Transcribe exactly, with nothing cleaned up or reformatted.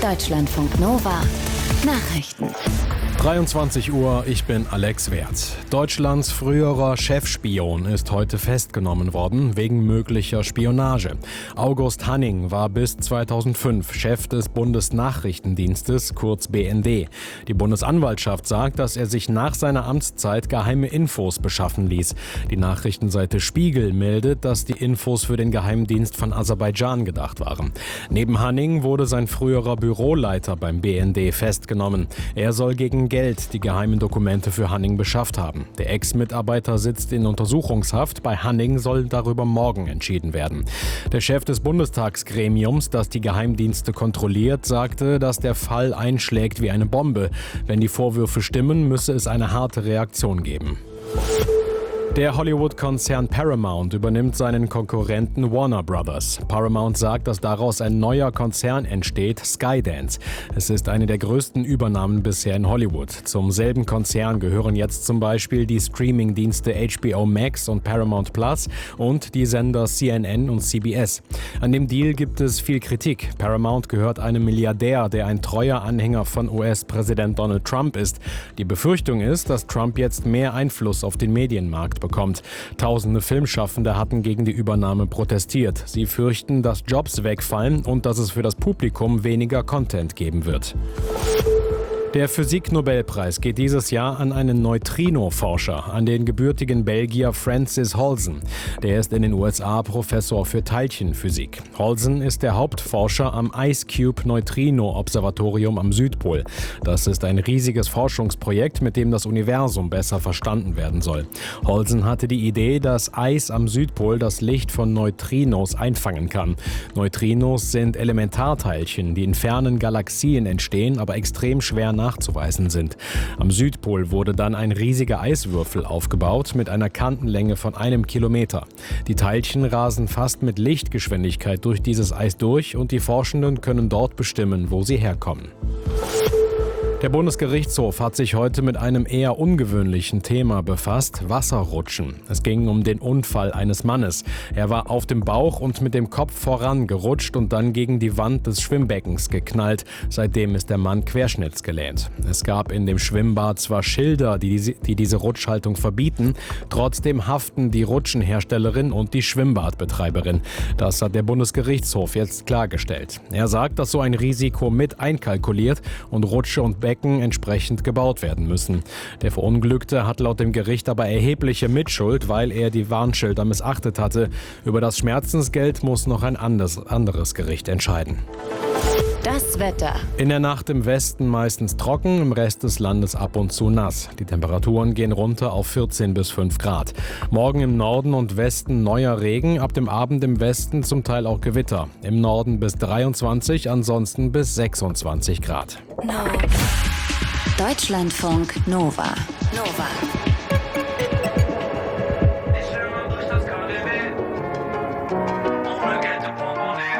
Deutschlandfunk Nova Nachrichten. dreiundzwanzig Uhr, ich bin Alex Werth. Deutschlands früherer Chefspion ist heute festgenommen worden wegen möglicher Spionage. August Hanning war bis zweitausendfünf Chef des Bundesnachrichtendienstes, kurz B N D. Die Bundesanwaltschaft sagt, dass er sich nach seiner Amtszeit geheime Infos beschaffen ließ. Die Nachrichtenseite Spiegel meldet, dass die Infos für den Geheimdienst von Aserbaidschan gedacht waren. Neben Hanning wurde sein früherer Büroleiter beim B N D festgenommen. Er soll gegen Geld die geheimen Dokumente für Hanning beschafft haben. Der Ex-Mitarbeiter sitzt in Untersuchungshaft. Bei Hanning soll darüber morgen entschieden werden. Der Chef des Bundestagsgremiums, das die Geheimdienste kontrolliert, sagte, dass der Fall einschlägt wie eine Bombe. Wenn die Vorwürfe stimmen, müsse es eine harte Reaktion geben. Der Hollywood-Konzern Paramount übernimmt seinen Konkurrenten Warner Brothers. Paramount sagt, dass daraus ein neuer Konzern entsteht, Skydance. Es ist eine der größten Übernahmen bisher in Hollywood. Zum selben Konzern gehören jetzt zum Beispiel die Streaming-Dienste H B O Max und Paramount Plus und die Sender C N N und C B S. An dem Deal gibt es viel Kritik. Paramount gehört einem Milliardär, der ein treuer Anhänger von U S-Präsident Donald Trump ist. Die Befürchtung ist, dass Trump jetzt mehr Einfluss auf den Medienmarkt bekommt. Tausende Filmschaffende hatten gegen die Übernahme protestiert. Sie fürchten, dass Jobs wegfallen und dass es für das Publikum weniger Content geben wird. Der Physik-Nobelpreis geht dieses Jahr an einen Neutrino-Forscher, an den gebürtigen Belgier Francis Holzen. Der ist in den U S A Professor für Teilchenphysik. Holzen ist der Hauptforscher am IceCube-Neutrino-Observatorium am Südpol. Das ist ein riesiges Forschungsprojekt, mit dem das Universum besser verstanden werden soll. Holzen hatte die Idee, dass Eis am Südpol das Licht von Neutrinos einfangen kann. Neutrinos sind Elementarteilchen, die in fernen Galaxien entstehen, aber extrem schwer nachzuweisen sind. Am Südpol wurde dann ein riesiger Eiswürfel aufgebaut mit einer Kantenlänge von einem Kilometer. Die Teilchen rasen fast mit Lichtgeschwindigkeit durch dieses Eis durch und die Forschenden können dort bestimmen, wo sie herkommen. Der Bundesgerichtshof hat sich heute mit einem eher ungewöhnlichen Thema befasst: Wasserrutschen. Es ging um den Unfall eines Mannes. Er war auf dem Bauch und mit dem Kopf voran gerutscht und dann gegen die Wand des Schwimmbeckens geknallt. Seitdem ist der Mann querschnittsgelähmt. Es gab in dem Schwimmbad zwar Schilder, die, die diese Rutschhaltung verbieten, trotzdem haften die Rutschenherstellerin und die Schwimmbadbetreiberin. Das hat der Bundesgerichtshof jetzt klargestellt. Er sagt, dass so ein Risiko mit einkalkuliert und Rutsche und Becken entsprechend gebaut werden müssen. Der Verunglückte hat laut dem Gericht aber erhebliche Mitschuld, weil er die Warnschilder missachtet hatte. Über das Schmerzensgeld muss noch ein anderes, anderes Gericht entscheiden. Das Wetter. In der Nacht im Westen meistens trocken, im Rest des Landes ab und zu nass. Die Temperaturen gehen runter auf vierzehn bis fünf Grad. Morgen im Norden und Westen neuer Regen, ab dem Abend im Westen zum Teil auch Gewitter. Im Norden bis dreiundzwanzig, ansonsten bis sechsundzwanzig Grad. No. Deutschlandfunk Nova. Nova.